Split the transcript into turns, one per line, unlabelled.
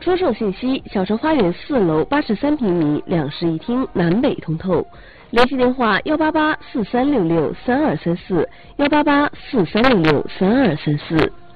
销售信息：小城花园4楼83平米，2室1厅，南北通透。联系电话：18843663234，18843663234。